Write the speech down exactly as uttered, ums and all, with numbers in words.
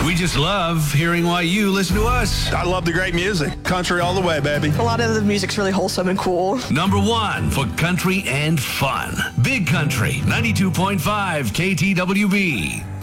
We just love hearing why you listen to us. I love the great music. Country all the way, baby. A lot of the music's really wholesome and cool. Number one for country and fun. Big Country, ninety-two point five K T W B.